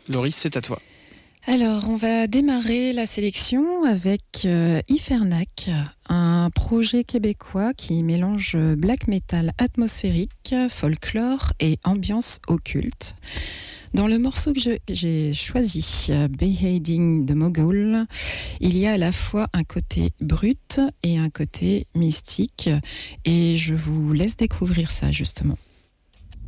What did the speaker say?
Loris, c'est à toi. Alors, on va démarrer la sélection avec Ifernac, un projet québécois qui mélange black metal atmosphérique, folklore et ambiance occulte. Dans le morceau que j'ai choisi, Beheading the Mogul, il y a à la fois un côté brut et un côté mystique, et je vous laisse découvrir ça justement.